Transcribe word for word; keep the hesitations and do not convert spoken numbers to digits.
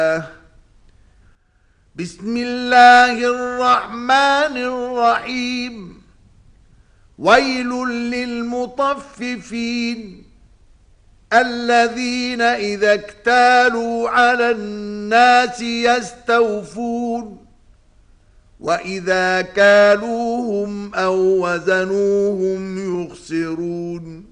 بسم الله الرحمن الرحيم ويل للمطففين الذين إذا اكتالوا على الناس يستوفون وإذا كالوهم أو وزنوهم يخسرون